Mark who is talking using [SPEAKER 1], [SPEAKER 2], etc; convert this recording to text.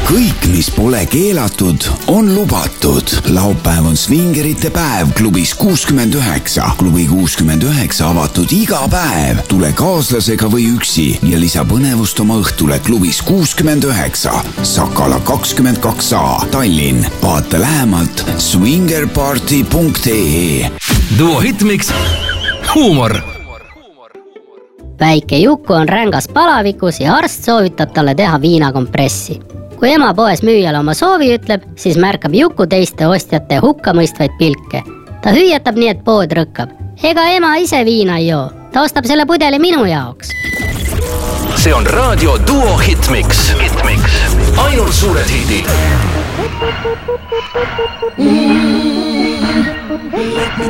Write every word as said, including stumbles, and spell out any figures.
[SPEAKER 1] kõik, mis pole keelatud, on lubatud. Laupäev on svingerite päev klubis kuuskümmend üheksa. Klubi kuuskümmend üheksa avatud iga päev. Tule kaaslasega või üksi ja lisa põnevust oma õhtule klubis kuuskümmend üheksa. Sakala kakskümmend kaks A, Tallinn. Vaata lähemalt swingerparty punkt ee.
[SPEAKER 2] Duo Hitmix. Huumor.
[SPEAKER 3] Väike Juku on rängas palavikus ja arst soovitab talle teha viinakompressi. Kui ema poes müüjale oma soovi ütleb, siis märkab Juku teiste ostjate hukkamõistvaid pilke. Ta hüüatab nii, et pood rõkkab. Ega ema ise viina ei joo. Ta ostab selle pudeli minu jaoks.
[SPEAKER 2] See on raadio Duo Hitmix. Hitmix. Ainult suured hidid.